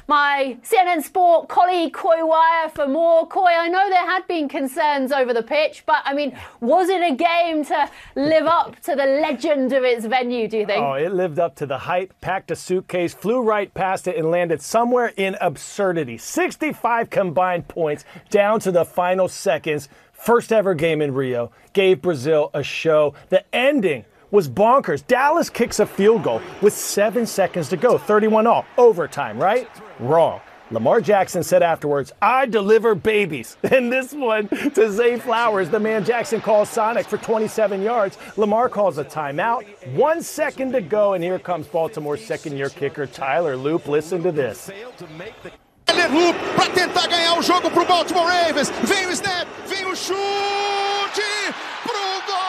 my CNN Sport colleague Coy Wire for more. Coy, I know there had been concerns over the pitch, but I mean, was it a game to live up to the legend of its venue, do you think? Oh, it lived up to the hype, packed a suitcase, flew right past it, and landed somewhere in absurdity. 65 combined points down to the final seconds. First ever game in Rio. Gave Brazil a show. The ending was bonkers. Dallas kicks a field goal with 7 seconds to go. 31 all. Overtime, right? Wrong. Lamar Jackson said afterwards, "I deliver babies." And this one to Zay Flowers, the man Jackson calls Sonic for 27 yards. Lamar calls a timeout. 1 second to go, and here comes Baltimore's second-year kicker, Tyler Loop. Listen to this. Loop para tentar ganhar o jogo pro Baltimore Ravens. Vem o snap, vem o chute pro gol!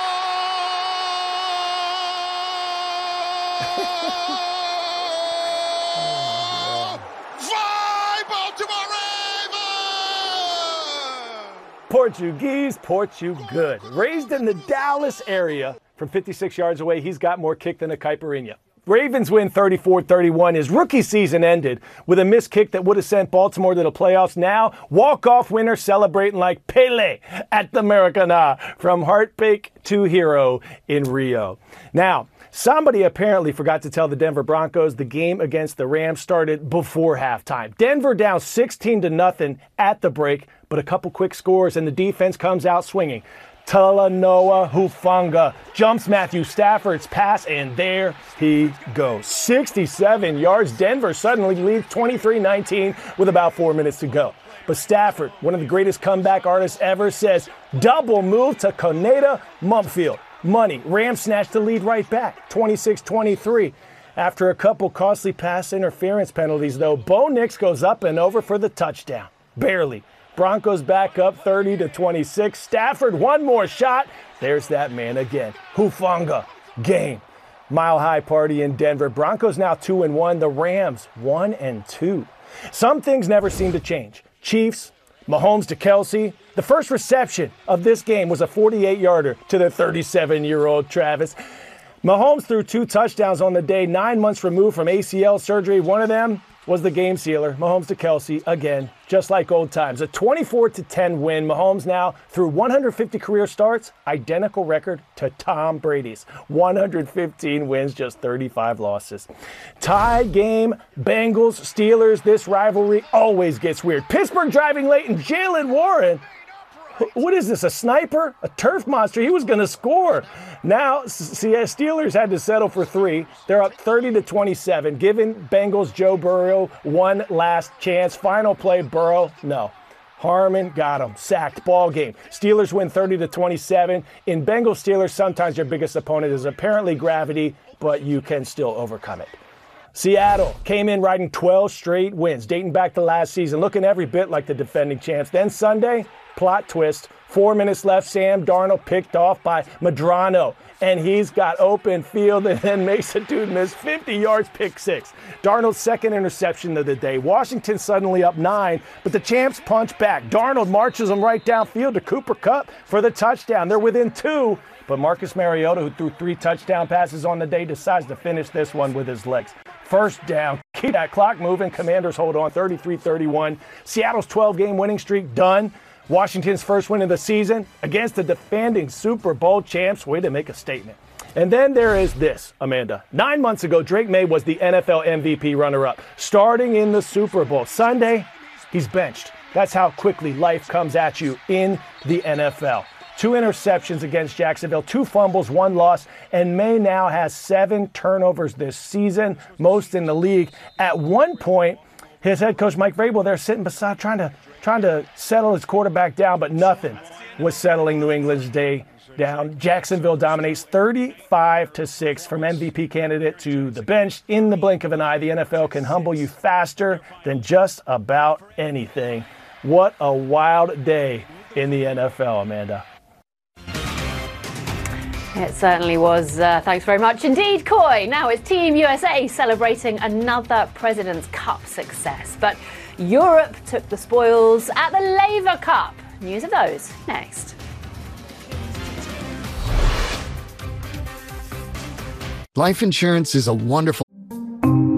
Vai Baltimore Ravens! Portuguese, good. Raised in the Dallas area from 56 yards away, he's got more kick than a caipirinha. Ravens win 34-31. His rookie season ended with a missed kick that would have sent Baltimore to the playoffs. Now, walk-off winner celebrating like Pele at the Maracanã, from heartbreak to hero in Rio. Now, somebody apparently forgot to tell the Denver Broncos the game against the Rams started before halftime. Denver down 16-0 at the break, but a couple quick scores and the defense comes out swinging. Talanoa Hufanga jumps Matthew Stafford's pass, and there he goes. 67 yards. Denver suddenly leads 23-19 with about 4 minutes to go. But Stafford, one of the greatest comeback artists ever, says, double move to Konata Mumpfield. Money. Rams snatched the lead right back, 26-23. After a couple costly pass interference penalties, though, Bo Nix goes up and over for the touchdown. Barely. Broncos back up 30-26. Stafford, one more shot. There's that man again. Hufanga. Game. Mile High party in Denver. Broncos now 2-1. The Rams 1-2. Some things never seem to change. Chiefs, Mahomes to Kelsey. The first reception of this game was a 48-yarder to the 37-year-old Travis. Mahomes threw 2 touchdowns on the day, 9 months removed from ACL surgery. One of them was the game sealer. Mahomes to Kelsey, again, just like old times. A 24-10 win. Mahomes now, through 150 career starts, identical record to Tom Brady's. 115 wins, just 35 losses. Tie game, Bengals, Steelers. This rivalry always gets weird. Pittsburgh driving late, and Jalen Warren, what is this, a sniper? A turf monster? He was going to score. Now, Steelers had to settle for 3. They're up 30-27, giving Bengals Joe Burrow one last chance. Final play, Burrow, no. Harmon got him. Sacked. Ball game. Steelers win 30-27. In Bengals Steelers, sometimes your biggest opponent is apparently gravity, but you can still overcome it. Seattle came in riding 12 straight wins, dating back to last season, looking every bit like the defending champs. Then Sunday, plot twist, 4 minutes left, Sam Darnold picked off by Medrano, and he's got open field and then makes a dude miss 50 yards, pick 6. Darnold's second interception of the day. Washington suddenly up 9, but the champs punch back. Darnold marches them right downfield to Cooper Kupp for the touchdown. They're within 2, but Marcus Mariota, who threw 3 touchdown passes on the day, decides to finish this one with his legs. First down, keep that clock moving. Commanders hold on, 33-31. Seattle's 12-game winning streak done. Washington's first win of the season against the defending Super Bowl champs. Way to make a statement. And then there is this, Amanda. 9 months ago, Drake May was the NFL MVP runner-up, starting in the Super Bowl. Sunday, he's benched. That's how quickly life comes at you in the NFL. 2 interceptions against Jacksonville, 2 fumbles, 1 loss, and May now has 7 turnovers this season, most in the league. At one point, his head coach Mike Vrabel there sitting beside, trying to settle his quarterback down, but nothing was settling New England's day down. Jacksonville dominates 35-6 from MVP candidate to the bench in the blink of an eye. The NFL can humble you faster than just about anything. What a wild day in the NFL, Amanda. It certainly was. Thanks very much indeed, Coy. Now it's Team USA celebrating another President's Cup success. But Europe took the spoils at the Laver Cup. News of those next. Life insurance is a wonderful